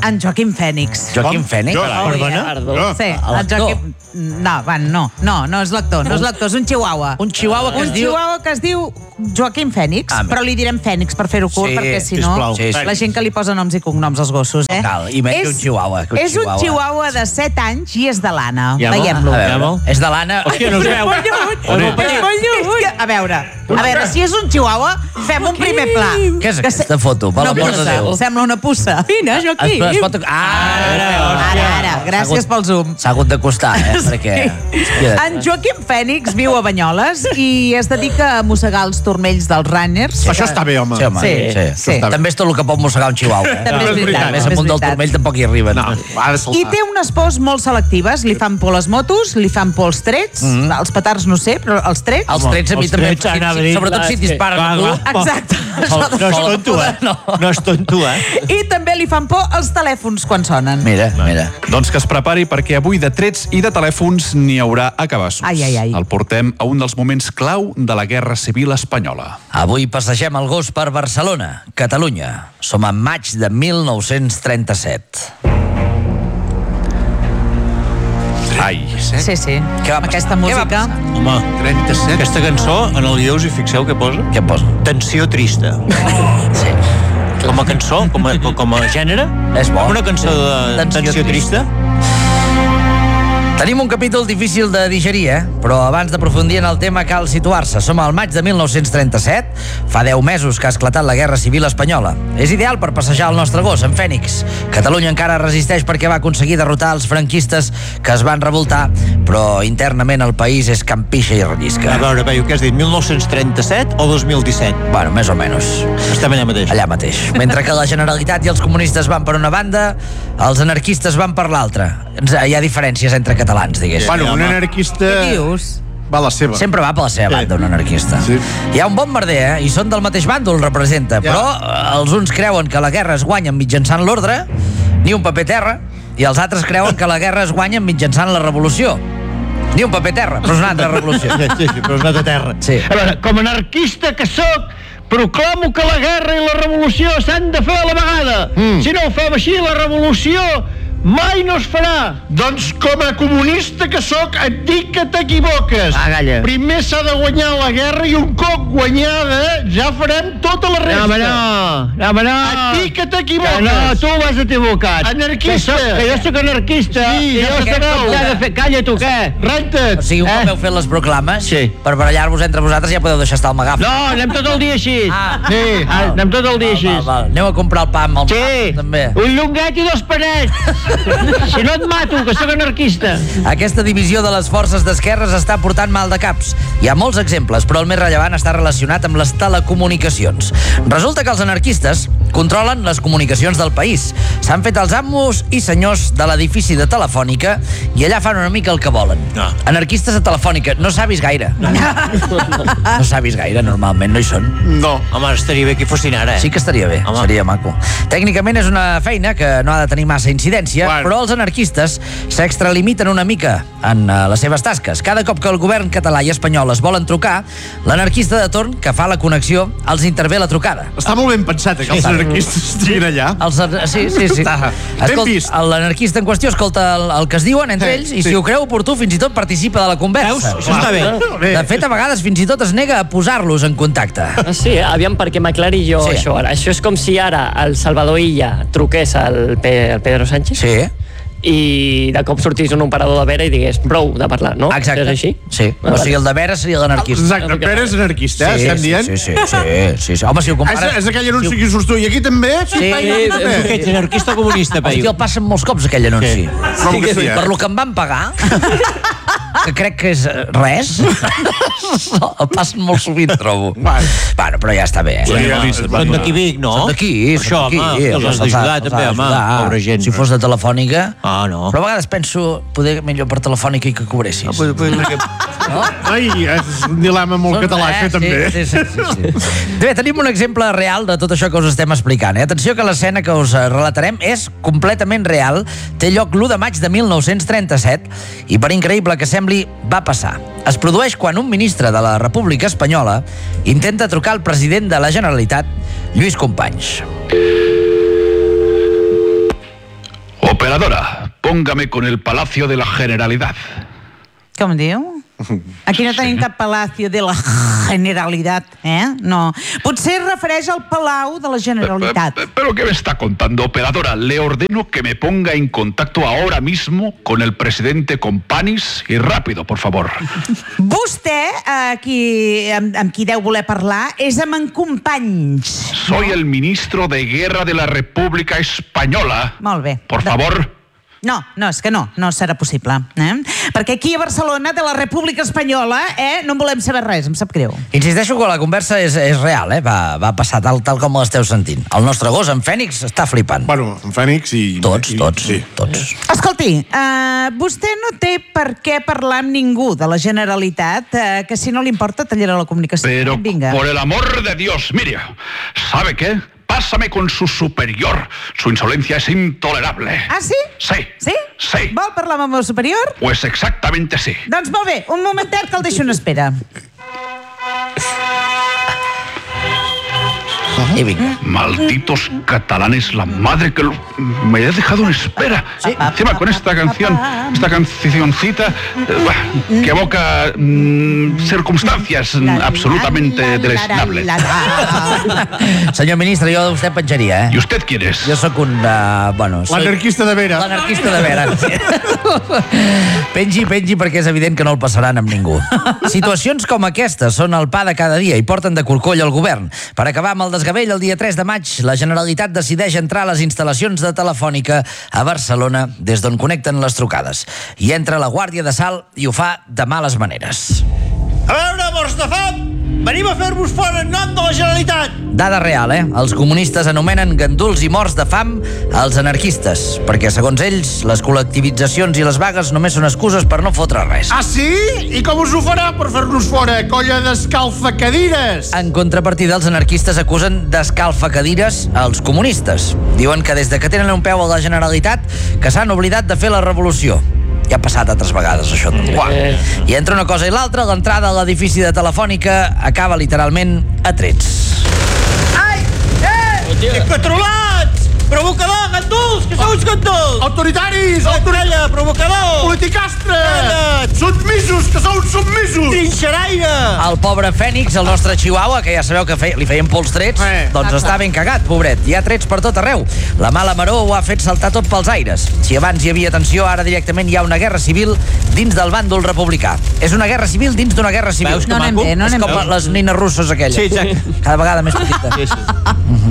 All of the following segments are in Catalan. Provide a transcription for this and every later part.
en Joaquim Fènix. Joaquim Fènix? Perdona? Sí, en Joaquim... No és l'actor, és un chihuahua. Un chihuahua que es diu... Un chihuahua que es diu Joaquim Fènix, però li direm Fènix per fer-ho curt, perquè si no, la gent que li posa noms i cognoms als gossos, Cal, i menys que un chihuahua. És un chihuahua de 7 anys i és de l'Anna. Veiem-lo. És de l'Anna... Hòstia, no es veu. És molt lluny. A veure, si és un chihuahua, fem un primer pla. Què és aquesta foto? Per l'amor de Déu. Sembla una puça. Vine, Joaquim. Ara, gràcies pel zoom. S'ha hagut d'acostar, perquè... En Joaquim Fènix viu a Banyoles i es dedica a mossegar els turmells dels runners. Això està bé, home. Sí. També és tot el que pot mossegar un chihuahua. També és veritat. Més amunt del turmell tampoc hi arriben. I té unes pors molt selectives. Li fan por les motos, li fan por els trets, els petards no sé, però els trets... Els trets a mi també... Sobretot si disparen a tu. Exacte. No és tonto, No és tonto, I també li fan por els telèfons quan sonen. Mira. Doncs que es prepari perquè avui de trets i de telèfons n'hi haurà a cabassos. Ai. El portem a un dels moments clau de la Guerra Civil Espanyola. Avui passegem el gos per Barcelona, Catalunya. Som en maig de 1937. Ai, Sí. Amb aquesta música. Home, 37. aquesta cançó, en el guió us hi fixeu què posa? Què posa? Tensió trista. Sí. Com a cançó, com a gènere, És bo. una cançó de tensió trista. Tenim un capítol difícil de digerir, però abans d'aprofundir en el tema cal situar-se. Som al maig de 1937, fa 10 mesos que ha esclatat la Guerra Civil Espanyola. És ideal per passejar el nostre gos, en Fènix. Catalunya encara resisteix perquè va aconseguir derrotar els franquistes que es van revoltar, però internament el país és campixa i rellisca. A veure, què has dit, 1937 o 2017? Bueno, més o menys. Estem allà mateix. Allà mateix. Mentre que la Generalitat i els comunistes van per una banda, els anarquistes van per l'altra. Hi ha diferències entre catalans, diguéssim. Bueno, un anarquista... Què dius? Va a la seva. Sempre va per la seva banda, un anarquista. Sí. Hi ha un bon merder, i són del mateix bàndol, representa, però els uns creuen que la guerra es guanya mitjançant l'ordre, ni un paper terra, i els altres creuen que la guerra es guanya mitjançant la revolució. Ni un paper terra, però és una altra revolució. Sí, però és una altra terra. Sí. A veure, com a anarquista que sóc, proclamo que la guerra i la revolució s'han de fer a la vegada. Si no ho fem així, la revolució mai no es farà. Doncs com a comunista que sóc, et dic que t'equivoques. Calla. Primer s'ha de guanyar la guerra i un cop guanyada ja farem tota la resta. No. Et dic que t'equivoques. Que no, tu vas equivocat. Anarquista. Que jo sóc anarquista. Sí, I ja jo ho sé sabeu. com s'ha de fer. Calla tu, què? Renta't. O sigui, un cop heu fet les proclames, Sí. per barallar-vos entre vosaltres ja podeu deixar estar el magaf. No, anem tot el dia així. Sí. Anem tot el dia així. Val. Aneu a comprar el pa amb el magaf, Sí, també. un llonguet i 2 panets. Si no et mato, que sóc anarquista. Aquesta divisió de les forces d'esquerres està portant mal de caps. Hi ha molts exemples, però el més rellevant està relacionat amb les telecomunicacions. Resulta que els anarquistes controlen les comunicacions del país. S'han fet els amos i senyors de l'edifici de Telefònica i allà fan una mica el que volen. No. Anarquistes a Telefònica, no savis gaire. No savis gaire, normalment no hi són. No. Home, estaria bé que hi fossin ara, Sí que estaria bé, seria maco. Tècnicament és una feina que no ha de tenir massa incidència, però els anarquistes s'extralimiten una mica en les seves tasques. Cada cop que el govern català i espanyol es volen trucar, l'anarquista de torn que fa la connexió els intervé la trucada. Està molt ben pensat, que els anarquistes estiguin allà. Sí. Està ben vist. L'anarquista en qüestió escolta el que es diuen entre ells i si ho creu oportú fins i tot participa de la conversa. Veus? Això està bé. De fet, a vegades fins i tot es nega a posar-los en contacte. Sí, aviam, perquè m'aclari jo Sí. això ara. Això és com si ara el Salvador Illa truqués al Pedro Sánchez Sí. i de cop sortís un operador de Vera i digués prou de parlar, no? Exacte. És així? Sí. O sigui, el de Vera seria l'anarquista. Exacte, Pere és anarquista, estem dient? Sí. Home, si ho compares... És aquell anunci que surts tu, i aquí també? Sí. Tu que ets anarquista o comunista, Hòstia, Peyu? el passen molts cops, aquell anunci. Com que sí, Per lo que em van pagar, que crec que és res, el passen molt sovint, trobo. Bueno, però ja està bé. Són d'aquí Vic, no? Són d'aquí, Això, home, els has d'ajudar també, home, pobra gent. Si fos de Telefònica... No. Però a vegades penso, poder millor per Telefònica i que cobressis. No? Ai, és un dilema molt català, això també. Sí. Bé, tenim un exemple real de tot això que us estem explicant. Atenció que l'escena que us relatarem és completament real. Té lloc l'1 de maig de 1937 i, per increïble que sembli, va passar. Es produeix quan un ministre de la República Espanyola intenta trucar al president de la Generalitat, Lluís Companys. Operadora, póngame con el Palacio de la Generalidad. Com diu? Aquí no tenim cap Palacio de la Generalitat, No. Potser es refereix al Palau de la Generalitat. ¿Pero qué me está contando, operadora? Le ordeno que me ponga en contacto ahora mismo con el presidente Companys y rápido, por favor. Vostè, amb qui deu voler parlar, és amb en Companys. Soy el ministro de Guerra de la República Española. Molt bé. Por favor. No, és que no serà possible. Perquè aquí a Barcelona, de la República Espanyola, no en volem saber res, em sap greu. Insisteixo que la conversa és real, va passar tal com l'esteu sentint. El nostre gos, en Fènix, està flipant. Bueno, en Fènix i... Tots. Escolti, vostè no té per què parlar amb ningú de la Generalitat, que si no li importa tallarà la comunicació. Pero, vinga. Por el amor de Dios, mire, ¿sabe qué? Pásame con su superior. Su insolencia es intolerable. Ah, sí? Sí. Sí? Sí. Vol parlar amb el meu superior? Pues exactamente sí. Doncs molt bé, un momentet que el deixo en espera. Y venga. Malditos catalanes, la madre que me he dejado en espera. Sí. Encima con esta cancioncita que evoca circunstancias absolutamente deleznables. Senyor ministre, jo de vostè penjaria, ¿Y usted quién es? Jo sóc un... L'anarquista de Vera. L'anarquista de Vera. Pengi perquè és evident que no el passaran amb ningú. Situacions com aquestes són el pa de cada dia i porten de corcoll al govern. Per acabar amb el desgavell, el dia 3 de maig, la Generalitat decideix entrar a les instal·lacions de Telefònica a Barcelona, des d'on connecten les trucades. Hi entra la Guàrdia de Salt i ho fa de males maneres. A veure, morts de fam! Venim a fer-vos fora en nom de la Generalitat! Dada real, Els comunistes anomenen ganduls i morts de fam als anarquistes, perquè, segons ells, les col·lectivitzacions i les vagues només són excuses per no fotre res. Ah, sí? I com us ho farà per fer-nos fora, colla d'escalfacadires? En contrapartida, els anarquistes acusen d'escalfacadires als comunistes. Diuen que des de que tenen un peu a la Generalitat que s'han oblidat de fer la revolució. Ja ha passat altres vegades, això. I entre una cosa i l'altra, l'entrada a l'edifici de Telefònica acaba literalment a trets. Ai! Controlats! Provocador, ganduls, que sou uns ganduls! Autoritaris! Autorella, provocador! Politicastre! Submisos, que sou uns submisos! Trinxeraire! El pobre Fènix, el nostre chihuahua, que ja sabeu que li feien pols trets, doncs està ben cagat, pobret. Hi ha trets per tot arreu. La mala maror ho ha fet saltar tot pels aires. Si abans hi havia tensió, ara directament hi ha una guerra civil dins del bàndol republicà. És una guerra civil dins d'una guerra civil. Veus que maco? És com les nines russes aquelles. Sí, exacte. Cada vegada més petita.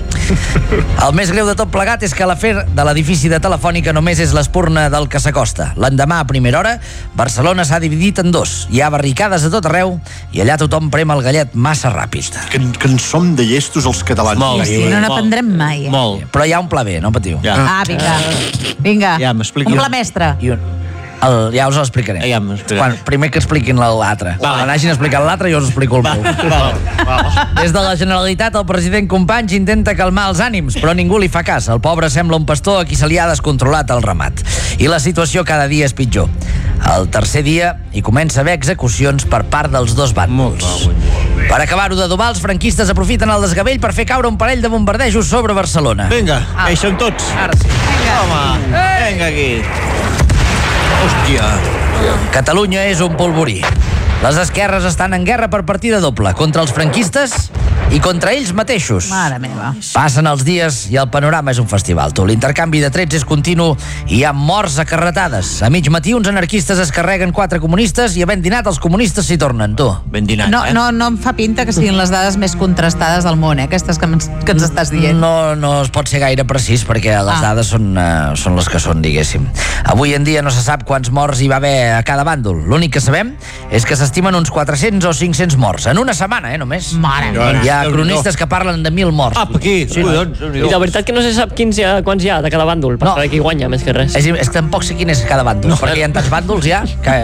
El més greu de tot plegat és que l'afer de l'edifici de Telefònica només és l'espurna del que s'acosta. L'endemà, a primera hora, Barcelona s'ha dividit en dos. Hi ha barricades a tot arreu i allà tothom prem el gallet massa ràpid. Que en som de llestos els catalans. Molt. Sí, no n'aprendrem mai. Molt. Però hi ha un pla B, no patiu. Ja. Vinga. Ja m'explico. Un pla mestre. Ja us l'explicaré. Ja m'explicaré. Primer que expliquin l'altre. Quan hagin explicat l'altre, jo us explico el meu. Des de la Generalitat, el president Companys intenta calmar els ànims, però ningú li fa cas. El pobre sembla un pastor a qui se li ha descontrolat el ramat. I la situació cada dia és pitjor. El tercer dia hi comença a haver execucions per part dels dos bàndols. Per acabar-ho d'adobar, els franquistes aprofiten el desgavell per fer caure un parell de bombardejos sobre Barcelona. Vinga, hi som tots. Ara sí. Home, vinga aquí. Hòstia. Catalunya és un polvorí. Les esquerres estan en guerra per partida doble, contra els franquistes i contra ells mateixos. Mare meva. Passen els dies i el panorama és un festival. L'intercanvi de trets és continu i hi ha morts a carretades. A mig matí uns anarquistes es carreguen 4 comunistes i havent dinat els comunistes s'hi tornen, tu. Ben dinat, No em fa pinta que siguin les dades més contrastades del món, aquestes que ens estàs dient. No es pot ser gaire precís perquè les dades són les que són, diguéssim. Avui en dia no se sap quants morts hi va haver a cada bàndol. L'únic que sabem és que s'estimen uns 400 o 500 morts. En una setmana, només. Mare meva. Hi ha cronistes que parlen de 1.000 morts. Aquí. Sí, I de veritat que no se sap quants hi ha de cada bàndol, per saber qui guanya, més que res. És que tampoc sé quin és cada bàndol, perquè hi ha tants bàndols ja que...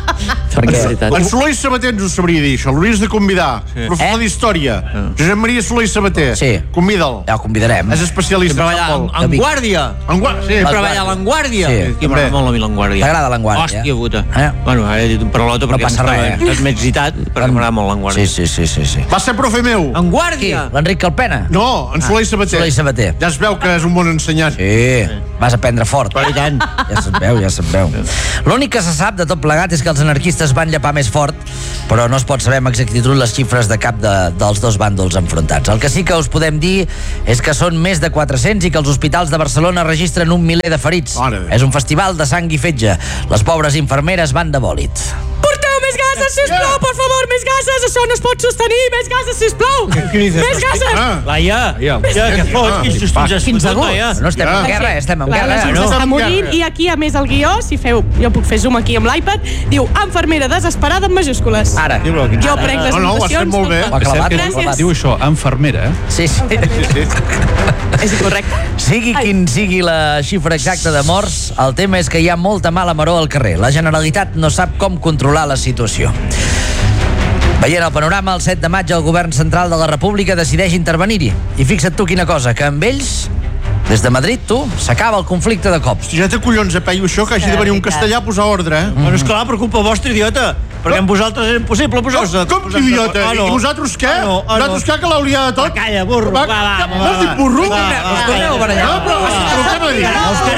Per què? En Soler i Sabater ens ho sabria dir, això. L'hauries de convidar. Professor d'Història. Josep Maria Soler i Sabater. Sí. Convida'l. Ja ho convidarem. És especialista. En Guàrdia. Sí, Treballa a l'Enguàrdia. Sí. Que m'agrada molt a mi l'Enguàrdia. T'agrada l'Enguàrdia? Hòstia puta. Eh? Bueno, ara he dit un parolota perquè passa res, m'he excitat, perquè m'agrada molt l'Enguàrdia. Sí. Va ser profe meu. Qui? Enguàrdia! L'Enric Calpena? No, en Soler i Sabater. Soler i Sabater. Ja es veu que és un bon ensenyant. Sí, vas aprendre fort. I tant. Ja se't veu. L'únic que se sap de tot plegat és que els anarquistes van llepar més fort, però no es pot saber amb exactitud les xifres de cap dels dos bàndols enfrontats. El que sí que us podem dir és que són més de 400 i que els hospitals de Barcelona registren 1 miler de ferits. És un festival de sang i fetge. Les pobres infermeres van de bòlit. Porteu més gases, sisplau, per favor, més gases, això no es pot sostenir, més gases, sisplau. Més gases. Laia, què fots? Quins aguts. No estem en guerra, estem en La guerra. gent s'està morint i aquí, a més, el guió, si feu, jo puc fer zoom aquí amb l'iPad, diu infermera desesperada en majúscules. Ara. Jo prenc les No, ho has fet notacions. molt bé. Ho ha clavat. Gràcies. Diu això, infermera, eh? Sí. És incorrecte. Sigui quin sigui la xifra exacta de morts, el tema és que hi ha molta mala maror al carrer. La Generalitat no sap com controlar la situació. Veient el panorama, el 7 de maig el govern central de la República decideix intervenir-hi. I fixa't tu quina cosa, que amb ells, des de Madrid, tu, s'acaba el conflicte de cops. Ja té collons a peio això, que hagi de venir un castellà a posar ordre, eh? Bueno, esclar, per culpa vostra, idiota. Perquè amb vosaltres és impossible posar-se... Com idiota? I vosaltres què? Vosaltres què, que l'hauria de tot? Calla, burro, va. M'has dit burro? Torneu per allà. No, però què m'ha dit?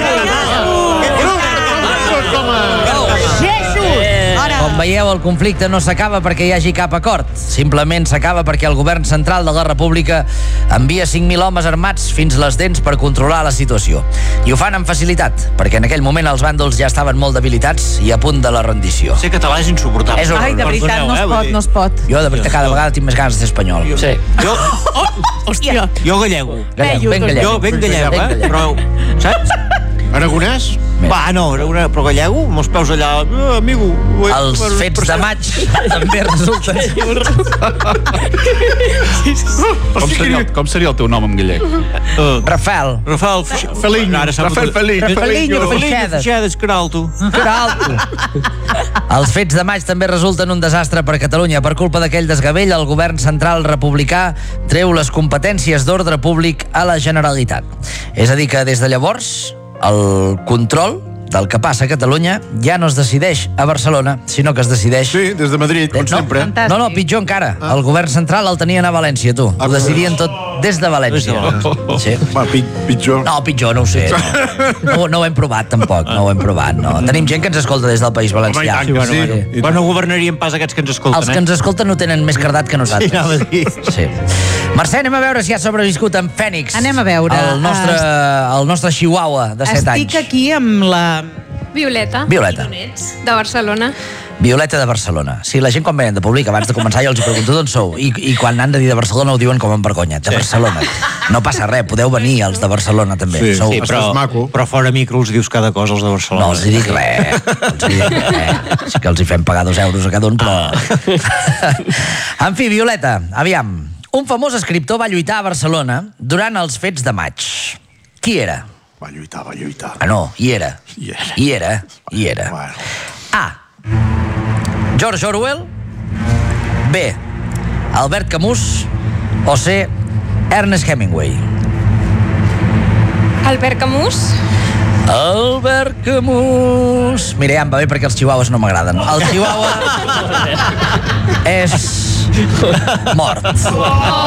Com veieu, el conflicte no s'acaba perquè hi hagi cap acord. Simplement s'acaba perquè el govern central de la República envia 5.000 homes armats fins les dents per controlar la situació. I ho fan amb facilitat, perquè en aquell moment els bàndols ja estaven molt debilitats i a punt de la rendició. Ser català és insuportable. És horrorós. Ai, de veritat, no es pot. Jo, de veritat, cada vegada tinc més ganes de ser espanyol. Sí. Hòstia. Jo gallego. Gallego, ben gallego. Jo ben gallego, però... Saps? Aragonès? Va, no, però gallego, amb els peus allà... amigo... Els fets de maig també resulten... Com seria el teu nom en gallec? Rafael. Rafael Felinho. Rafael Felinho. Felinho Feixedes. Feixedes, Caralto. Els fets de maig també resulten un desastre per Catalunya. Per culpa d'aquell desgavell, el govern central republicà treu les competències d'ordre públic a la Generalitat. És a dir, que des de llavors el control del que passa a Catalunya ja no es decideix a Barcelona, sinó que es decideix... Sí, des de Madrid, com sempre. No, pitjor encara. El govern central el tenien a València, tu. Ho decidien tot des de València. Sí. Va, pitjor. No, pitjor, no ho sé. No ho hem provat, tampoc. No ho hem provat, no. Tenim gent que ens escolta des del País Valencià. Bueno, governarien pas aquests que ens escolten, Els que ens escolten no tenen més cardat que nosaltres. Sí, anava a dir. Sí. Mercè, anem a veure si ha sobreviscut en Fènix. Anem a veure. El nostre chihuahua de 7 anys. Estic aquí amb la... Violeta. Violeta. De Barcelona. Violeta de Barcelona. Sí, la gent quan venen de públic, abans de començar jo els pregunto d'on sou. I quan han de dir de Barcelona ho diuen com amb vergonya. De Barcelona. No passa res, podeu venir els de Barcelona també. Sí, Sou... però fora micro els dius cada cosa els de Barcelona. No els dic res. Sí que els hi fem pagar 2 euros a cada un, però... En fi, Violeta, aviam. Un famós escriptor va lluitar a Barcelona durant els fets de maig. Qui era? Va lluitar. Ah, no, hi era. A. George Orwell. B. Albert Camus. O C. Ernest Hemingway. Albert Camus. Albert Camus. Mira, ja em va bé perquè els chihuahuas no m'agraden. El chihuahua és mort.